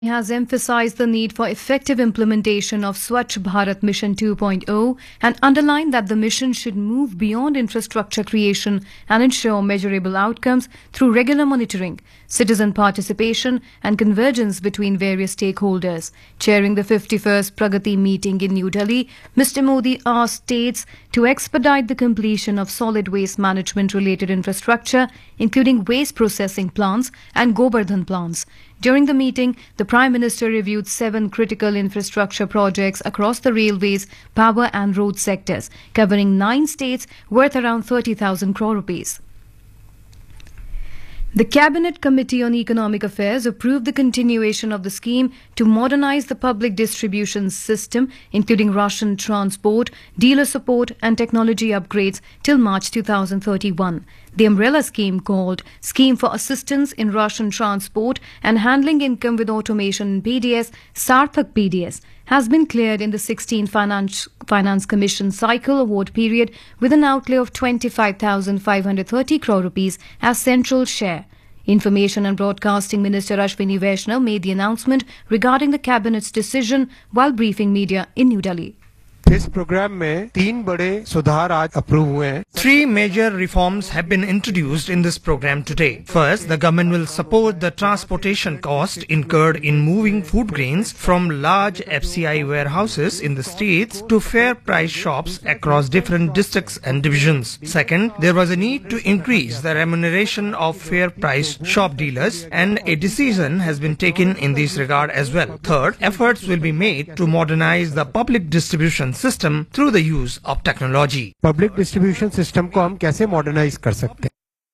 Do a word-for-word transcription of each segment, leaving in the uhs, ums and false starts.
has emphasized the need for effective implementation of Swachh Bharat Mission two point oh and underlined that the mission should move beyond infrastructure creation and ensure measurable outcomes through regular monitoring, citizen participation and convergence between various stakeholders. Chairing the fifty-first Pragati meeting in New Delhi, Mister Modi asked states to expedite the completion of solid waste management related infrastructure, including waste processing plants and Govardhan plants. During the meeting, the Prime Minister reviewed seven critical infrastructure projects across the railways, power and road sectors, covering nine states worth around thirty thousand crore rupees. The Cabinet Committee on Economic Affairs approved the continuation of the scheme to modernize the public distribution system, including ration transport, dealer support and technology upgrades till March two thousand thirty-one. The umbrella scheme, called Scheme for Assistance in Ration Transport and Handling Income with Automation in P D S, Sarthak P D S, has been cleared in the sixteenth Finance, Finance Commission cycle award period with an outlay of twenty-five thousand five hundred thirty crore rupees as central share. Information and Broadcasting Minister Ashwini Vaishnaw made the announcement regarding the Cabinet's decision while briefing media in New Delhi. इस programme में तीन बड़े सुधार आज approve हुए हैं. Three major reforms have been introduced in this program today. First, the government will support the transportation cost incurred in moving food grains from large F C I warehouses in the states to fair price shops across different districts and divisions. Second, there was a need to increase the remuneration of fair price shop dealers, and a decision has been taken in this regard as well. Third, efforts will be made to modernize the public distribution system through the use of technology. Public distribution system को हम कैसे modernize कर सकते हैं?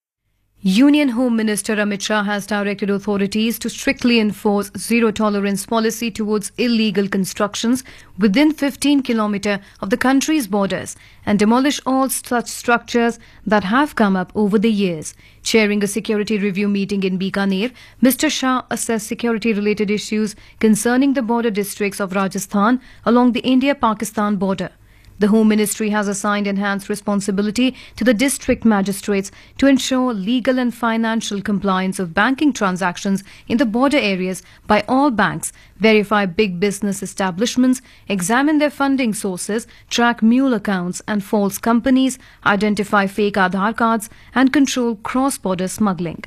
Union Home Minister Amit Shah has directed authorities to strictly enforce zero-tolerance policy towards illegal constructions within fifteen kilometers of the country's borders and demolish all such structures that have come up over the years. Chairing a security review meeting in Bikaner, Mister Shah assessed security-related issues concerning the border districts of Rajasthan along the India-Pakistan border. The Home Ministry has assigned enhanced responsibility to the district magistrates to ensure legal and financial compliance of banking transactions in the border areas by all banks, verify big business establishments, examine their funding sources, track mule accounts and false companies, identify fake Aadhaar cards and control cross-border smuggling.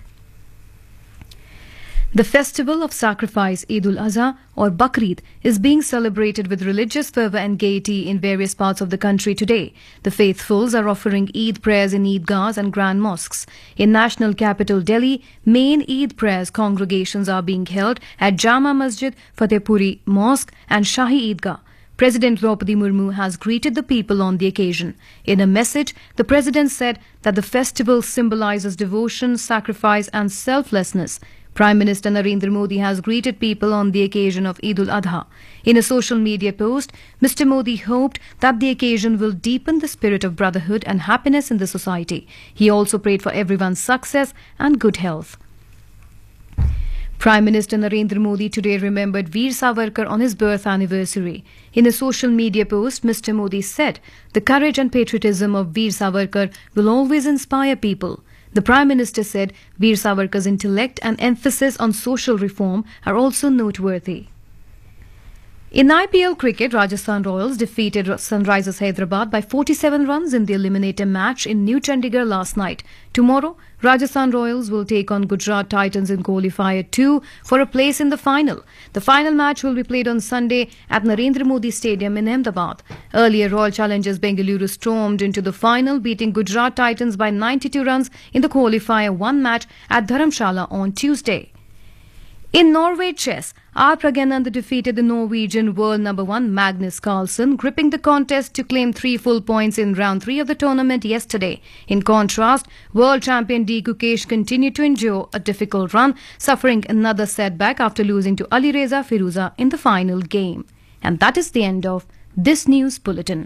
The festival of sacrifice, Eid-ul-Azha or Bakrid, is being celebrated with religious fervour and gaiety in various parts of the country today. The faithfuls are offering Eid prayers in Eidgahs and grand mosques. In national capital Delhi, main Eid prayers congregations are being held at Jama Masjid, Fatehpuri Mosque and Shahi Eidgah. President Draupadi Murmu has greeted the people on the occasion. In a message, the President said that the festival symbolizes devotion, sacrifice and selflessness. Prime Minister Narendra Modi has greeted people on the occasion of Eid-ul-Adha. In a social media post, Mister Modi hoped that the occasion will deepen the spirit of brotherhood and happiness in the society. He also prayed for everyone's success and good health. Prime Minister Narendra Modi today remembered Veer Savarkar on his birth anniversary. In a social media post, Mister Modi said, "The courage and patriotism of Veer Savarkar will always inspire people." The Prime Minister said Veer Savarkar's intellect and emphasis on social reform are also noteworthy. In I P L cricket, Rajasthan Royals defeated Sunrisers Hyderabad by forty-seven runs in the eliminator match in New Chandigarh last night. Tomorrow, Rajasthan Royals will take on Gujarat Titans in qualifier two for a place in the final. The final match will be played on Sunday at Narendra Modi Stadium in Ahmedabad. Earlier, Royal Challengers Bengaluru stormed into the final, beating Gujarat Titans by ninety-two runs in the qualifier one match at Dharamshala on Tuesday. In Norway chess, R. Pragnanand defeated the Norwegian world number one Magnus Carlsen, gripping the contest to claim three full points in round three of the tournament yesterday. In contrast, world champion D. Gukesh continued to endure a difficult run, suffering another setback after losing to Alireza Firuza in the final game. And that is the end of this news bulletin.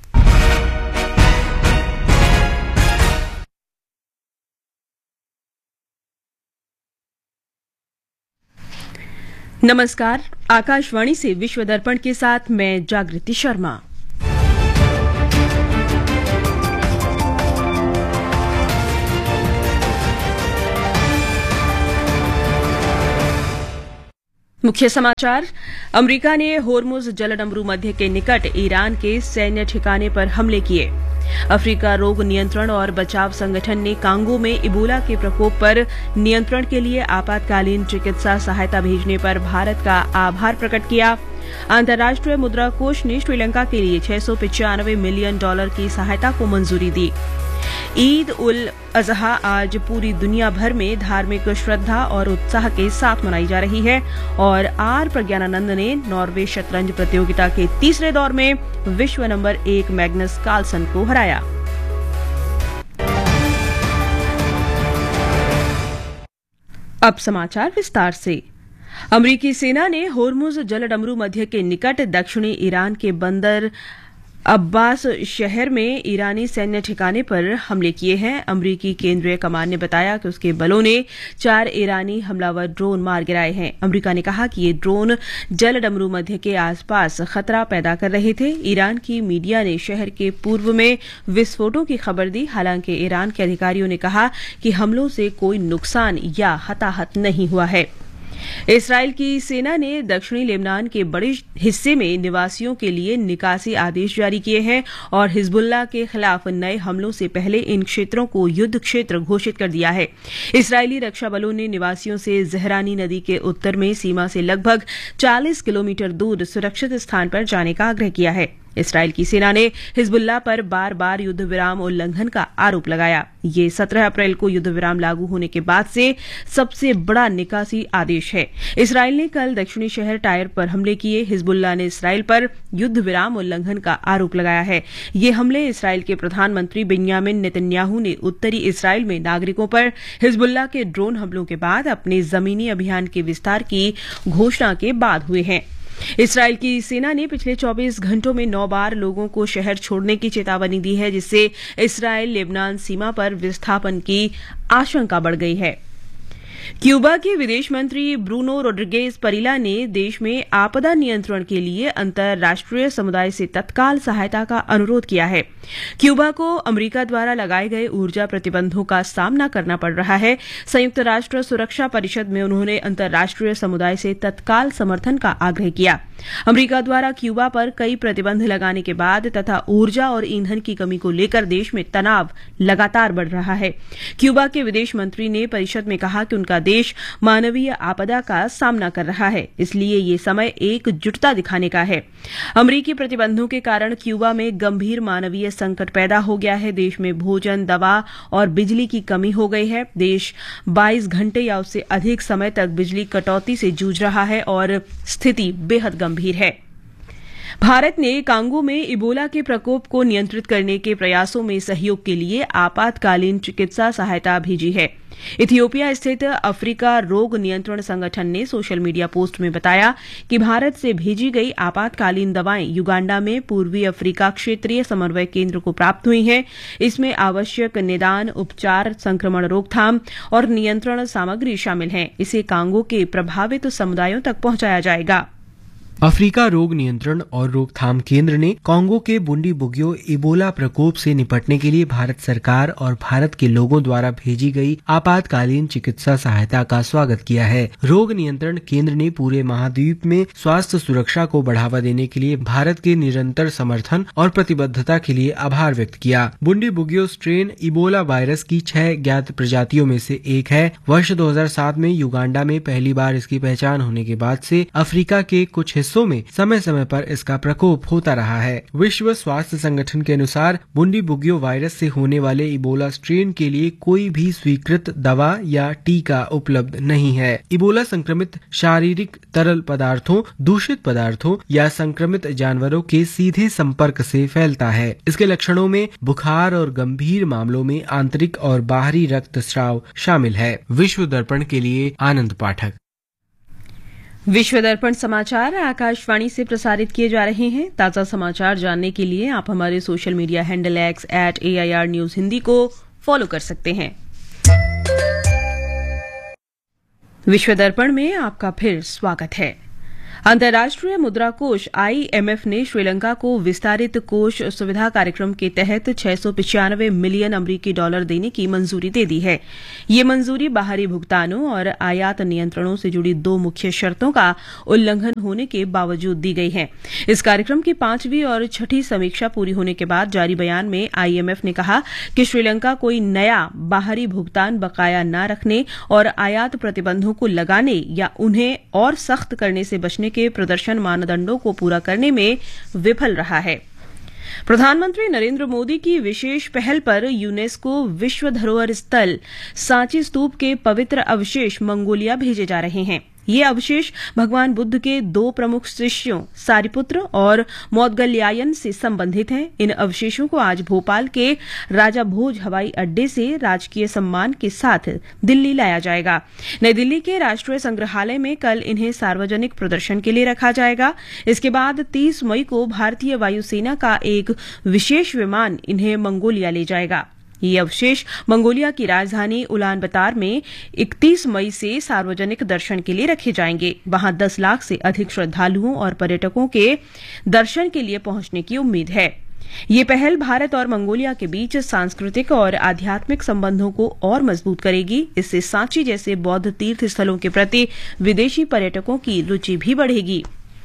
नमस्कार, आकाशवाणी से विश्व दर्पण के साथ मैं जागृति शर्मा। मुख्य समाचार। अमेरिका ने होर्मुज जलडमरू मध्य के निकट ईरान के सैन्य ठिकाने पर हमले किए। अफ्रीका रोग नियंत्रण और बचाव संगठन ने कांगो में इबोला के प्रकोप पर नियंत्रण के लिए आपातकालीन चिकित्सा सहायता भेजने पर भारत का आभार प्रकट किया। अंतर्राष्ट्रीय मुद्रा कोष ने श्रीलंका के लिए छह सौ पिचानवे मिलियन डॉलर की सहायता को मंजूरी दी। ईद उल अजहा आज पूरी दुनिया भर में धार्मिक श्रद्धा और उत्साह के साथ मनाई जा रही है और आर प्रज्ञानानंद ने नॉर्वे शतरंज प्रतियोगिता के तीसरे दौर में विश्व नंबर एक मैग्नस कार्लसन को हराया। अब समाचार विस्तार से। अमेरिकी सेना ने होर्मुज जलडमरू मध्य के निकट दक्षिणी ईरान के बंदर अब्बास शहर में ईरानी सैन्य ठिकाने पर हमले किए हैं। अमेरिकी केंद्रीय कमान ने बताया कि उसके बलों ने चार ईरानी हमलावर ड्रोन मार गिराए हैं। अमेरिका ने कहा कि ये ड्रोन जलडमरू मध्य के आसपास खतरा पैदा कर रहे थे। ईरान की मीडिया ने शहर के पूर्व में विस्फोटों की खबर दी। हालांकि ईरान के अधिकारियों ने कहा कि हमलों से कोई नुकसान या हताहत नहीं हुआ है। इस्राएल की सेना ने दक्षिणी लेबनान के बड़े हिस्से में निवासियों के लिए निकासी आदेश जारी किए हैं और हिजबुल्लाह के खिलाफ नए हमलों से पहले इन क्षेत्रों को युद्ध क्षेत्र घोषित कर दिया है। इस्राएली रक्षा बलों ने निवासियों से जहरानी नदी के उत्तर में सीमा से लगभग चालीस किलोमीटर दूर सुरक्षित स्थान पर जाने का आग्रह किया है। इस्राएल की सेना ने हिजबुल्लाह पर बार बार युद्ध विराम उल्लंघन का आरोप लगाया। ये सत्रह अप्रैल को युद्ध विराम लागू होने के बाद से सबसे बड़ा निकासी आदेश है। इस्राएल ने कल दक्षिणी शहर टायर पर हमले किए। हिजबुल्लाह ने इस्राएल पर युद्ध विराम उल्लंघन का आरोप लगाया है। ये हमले इस्राएल के प्रधानमंत्री बेंयामिन नेतन्याहू ने उत्तरी इस्राएल में नागरिकों पर हिजबुल्लाह के ड्रोन हमलों के बाद अपने जमीनी अभियान के विस्तार की घोषणा के बाद हुए हैं। इस्राएल की सेना ने पिछले चौबीस घंटों में नौ बार लोगों को शहर छोड़ने की चेतावनी दी है, जिससे इस्राएल लेबनान सीमा पर विस्थापन की आशंका बढ़ गई है। क्यूबा के विदेश मंत्री ब्रूनो रोड्रिगेज परीला ने देश में आपदा नियंत्रण के लिए अंतर्राष्ट्रीय समुदाय से तत्काल सहायता का अनुरोध किया है। क्यूबा को अमेरिका द्वारा लगाए गए ऊर्जा प्रतिबंधों का सामना करना पड़ रहा है। संयुक्त राष्ट्र सुरक्षा परिषद में उन्होंने अंतर्राष्ट्रीय समुदाय से तत्काल समर्थन का आग्रह किया। अमेरिका द्वारा क्यूबा पर कई प्रतिबंध लगाने के बाद तथा ऊर्जा और ईंधन की कमी को लेकर देश में तनाव लगातार बढ़ रहा है। क्यूबा के विदेश मंत्री ने परिषद में कहा कि उनका देश मानवीय आपदा का सामना कर रहा है, इसलिए ये समय एकजुटता दिखाने का है। अमेरिकी प्रतिबंधों के कारण क्यूबा में गंभीर मानवीय संकट पैदा हो गया है। देश में भोजन, दवा और बिजली की कमी हो गई है। देश बाईस घंटे या उससे अधिक समय तक बिजली कटौती से जूझ रहा है और स्थिति बेहद गंभीर है। भारत ने कांगो में इबोला के प्रकोप को नियंत्रित करने के प्रयासों में सहयोग के लिए आपातकालीन चिकित्सा सहायता भेजी है। इथियोपिया स्थित अफ्रीका रोग नियंत्रण संगठन ने सोशल मीडिया पोस्ट में बताया कि भारत से भेजी गई आपातकालीन दवाएं युगांडा में पूर्वी अफ्रीका क्षेत्रीय समन्वय केंद्र को प्राप्त हुई हैं। इसमें आवश्यक निदान, उपचार, संक्रमण रोकथाम और नियंत्रण सामग्री शामिल है। इसे कांगो के प्रभावित समुदायों तक पहुंचाया जाएगा। अफ्रीका रोग नियंत्रण और रोकथाम केंद्र ने कांगो के बुंडी बुगियो इबोला प्रकोप से निपटने के लिए भारत सरकार और भारत के लोगों द्वारा भेजी गई आपातकालीन चिकित्सा सहायता का स्वागत किया है। रोग नियंत्रण केंद्र ने पूरे महाद्वीप में स्वास्थ्य सुरक्षा को बढ़ावा देने के लिए भारत के निरंतर समर्थन और प्रतिबद्धता के लिए आभार व्यक्त किया। बुंडी बुगियो स्ट्रेन इबोला वायरस की छह ज्ञात प्रजातियों में से एक है। वर्ष दो हज़ार सात में युगांडा में पहली बार इसकी पहचान होने के बाद से अफ्रीका के कुछ हिस्सों में समय समय पर इसका प्रकोप होता रहा है। विश्व स्वास्थ्य संगठन के अनुसार बुंडी बुगियो वायरस से होने वाले इबोला स्ट्रेन के लिए कोई भी स्वीकृत दवा या टीका उपलब्ध नहीं है। इबोला संक्रमित शारीरिक तरल पदार्थों, दूषित पदार्थों या संक्रमित जानवरों के सीधे संपर्क से फैलता है। इसके लक्षणों में बुखार और गंभीर मामलों में आंतरिक और बाहरी रक्तस्राव शामिल है। विश्व दर्पण के लिए आनंद पाठक। विश्व दर्पण समाचार आकाशवाणी से प्रसारित किए जा रहे हैं। ताजा समाचार जानने के लिए आप हमारे social media handle x eight A I R news Hindi को फॉलो कर सकते हैं। विश्व दर्पण में आपका फिर स्वागत है। अंतर्राष्ट्रीय मुद्रा कोष आई एम एफ ने श्रीलंका को विस्तारित कोष सुविधा कार्यक्रम के तहत छह सौ पिचानवे मिलियन अमरीकी डॉलर देने की मंजूरी दे दी है। ये मंजूरी बाहरी भुगतानों और आयात नियंत्रणों से जुड़ी दो मुख्य शर्तों का उल्लंघन होने के बावजूद दी गई है। इस कार्यक्रम की पांचवी और छठी समीक्षा पूरी होने के बाद जारी बयान में आई एम एफ ने कहा कि श्रीलंका कोई नया बाहरी भुगतान बकाया न रखने और आयात प्रतिबंधों को लगाने या उन्हें और सख्त करने से बचने के प्रदर्शन मानदंडों को पूरा करने में विफल रहा है। प्रधानमंत्री नरेंद्र मोदी की विशेष पहल पर यूनेस्को विश्व धरोहर स्थल सांची स्तूप के पवित्र अवशेष मंगोलिया भेजे जा रहे हैं। ये अवशेष भगवान बुद्ध के दो प्रमुख शिष्यों सारिपुत्र और मौदगल्यायन से संबंधित हैं। इन अवशेषों को आज भोपाल के राजा भोज हवाई अड्डे से राजकीय सम्मान के साथ दिल्ली लाया जाएगा। नई दिल्ली के राष्ट्रीय संग्रहालय में कल इन्हें सार्वजनिक प्रदर्शन के लिए रखा जाएगा। इसके बाद तीस मई को भारतीय वायुसेना का एक विशेष विमान इन्हें मंगोलिया ले जाएगा। ये अवशेष मंगोलिया की राजधानी उलान बतर में इकतीस मई से सार्वजनिक दर्शन के लिए रखे जाएंगे। वहां दस लाख से अधिक श्रद्धालुओं और पर्यटकों के दर्शन के लिए पहुंचने की उम्मीद है। ये पहल भारत और मंगोलिया के बीच सांस्कृतिक और आध्यात्मिक संबंधों को और मजबूत करेगी। इससे सांची जैसे बौद्ध तीर्थ स्थलों के प्रति विदेशी पर्यटकों की रुचि भी बढ़ेगी।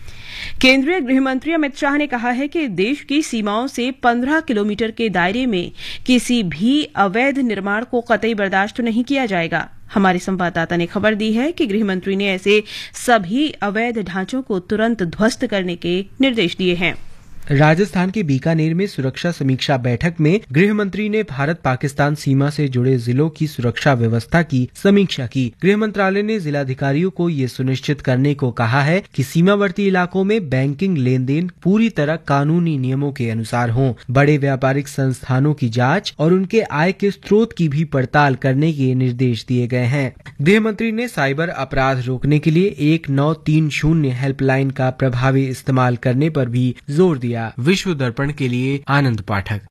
केंद्रीय गृह मंत्री अमित शाह ने कहा है कि देश की सीमाओं से पंद्रह किलोमीटर के दायरे में किसी भी अवैध निर्माण को कतई बर्दाश्त नहीं किया जाएगा। हमारे संवाददाता ने खबर दी है कि गृह मंत्री ने ऐसे सभी अवैध ढांचों को तुरंत ध्वस्त करने के निर्देश दिए हैं। राजस्थान के बीकानेर में सुरक्षा समीक्षा बैठक में गृह मंत्री ने भारत पाकिस्तान सीमा से जुड़े जिलों की सुरक्षा व्यवस्था की समीक्षा की। गृह मंत्रालय ने जिलाधिकारियों को ये सुनिश्चित करने को कहा है कि सीमावर्ती इलाकों में बैंकिंग लेन देन पूरी तरह कानूनी नियमों के अनुसार हों। बड़े व्यापारिक संस्थानों की जांच और उनके आय के स्रोत की भी पड़ताल करने के निर्देश दिए गए हैं। गृह मंत्री ने साइबर अपराध रोकने के लिए एक नौ तीन शून्य हेल्पलाइन का प्रभावी इस्तेमाल करने पर भी जोर दिया। विश्व दर्पण के लिए आनंद पाठक।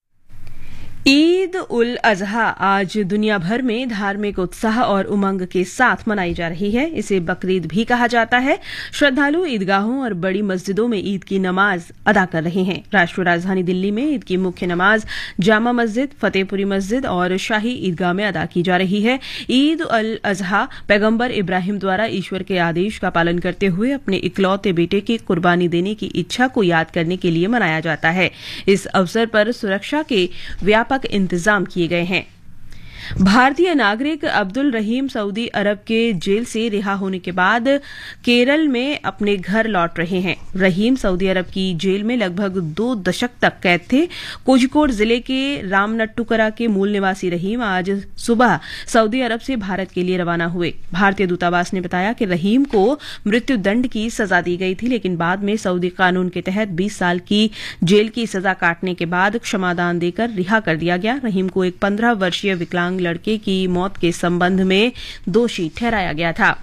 ईद उल अजहा आज दुनिया भर में धार्मिक उत्साह और उमंग के साथ मनाई जा रही है। इसे बकरीद भी कहा जाता है। श्रद्धालु ईदगाहों और बड़ी मस्जिदों में ईद की नमाज अदा कर रहे हैं। राष्ट्रीय राजधानी दिल्ली में ईद की मुख्य नमाज जामा मस्जिद, फतेहपुरी मस्जिद और शाही ईदगाह में अदा की जा रही है। ईद उल अजहा पैगंबर इब्राहिम द्वारा ईश्वर के आदेश का पालन करते हुए अपने इकलौते बेटे की कुर्बानी देने की इच्छा को याद करने के लिए मनाया जाता है। इस अवसर पर सुरक्षा के व्यापक इंतजाम किए गए हैं। भारतीय नागरिक अब्दुल रहीम सऊदी अरब के जेल से रिहा होने के बाद केरल में अपने घर लौट रहे हैं। रहीम सऊदी अरब की जेल में लगभग दो दशक तक कैद थे। कोझिकोड जिले के रामनट्टुकरा के मूल निवासी रहीम आज सुबह सऊदी अरब से भारत के लिए रवाना हुए। भारतीय दूतावास ने बताया कि रहीम को मृत्यु दंड की सजा दी गई थी, लेकिन बाद में सऊदी कानून के तहत बीस साल की जेल की सजा काटने के बाद क्षमादान देकर रिहा कर दिया गया। रहीम को एक पंद्रह वर्षीय विकलांग लड़के की मौत के संबंध में दोषी ठहराया गया था।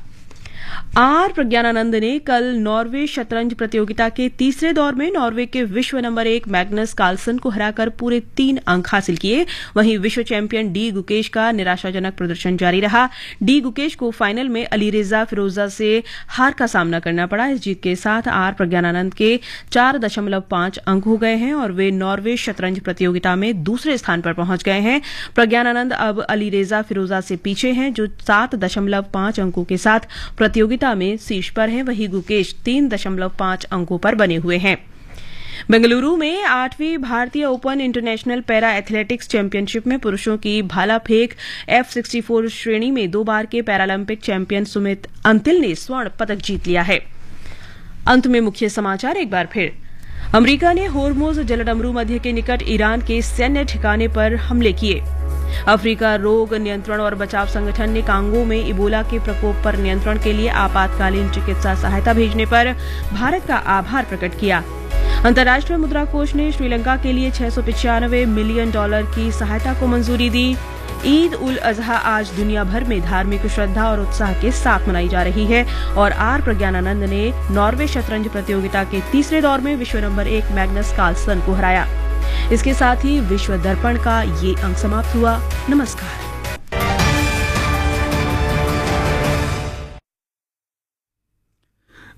आर प्रज्ञानानंद ने कल नॉर्वे शतरंज प्रतियोगिता के तीसरे दौर में नॉर्वे के विश्व नंबर एक मैग्नस कार्लसन को हराकर पूरे तीन अंक हासिल किए। वहीं विश्व चैंपियन डी गुकेश का निराशाजनक प्रदर्शन जारी रहा। डी गुकेश को फाइनल में अलीरेजा फिरोजा से हार का सामना करना पड़ा। इस जीत के साथ आर प्रज्ञानानंद के चार दशमलव पांच अंक हो गए हैं और वे नॉर्वे शतरंज प्रतियोगिता में दूसरे स्थान पर पहुंच गए हैं। प्रज्ञानानंद अब अलीरेजा फिरोजा से पीछे हैं, जो सात दशमलव पांच अंकों के साथ प्रतियोगिता में शीर्ष पर है। वहीं गुकेश तीन दशमलव पांच अंकों पर बने हुए हैं। बेंगलुरु में आठवीं भारतीय open international para athletics championship में पुरुषों की भाला फेंक एफ सिक्सटी फोर श्रेणी में दो बार के पैरालंपिक चैंपियन सुमित अंतिल ने स्वर्ण पदक जीत लिया है। अंत में मुख्य समाचार एक बार फिर। अमेरिका ने होर्मुज जलडमरू मध्य के निकट ईरान के सैन्य ठिकाने पर हमले किए। अफ्रीका रोग नियंत्रण और बचाव संगठन ने कांगो में इबोला के प्रकोप पर नियंत्रण के लिए आपातकालीन चिकित्सा सहायता भेजने पर भारत का आभार प्रकट किया। अंतर्राष्ट्रीय मुद्रा कोष ने श्रीलंका के लिए छह सौ पिचानवे मिलियन डॉलर की सहायता को मंजूरी दी। ईद उल अजहा आज दुनिया भर में धार्मिक श्रद्धा और उत्साह के साथ मनाई जा रही है और आर प्रज्ञानानंद ने नॉर्वे शतरंज प्रतियोगिता के तीसरे दौर में विश्व नंबर एक मैग्नस कार्लसन को हराया। इसके साथ ही विश्व दर्पण का ये अंक समाप्त हुआ। नमस्कार।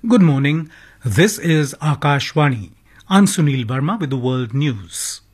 Good morning. This is Akashvani. I'm Sunil Verma with the world news.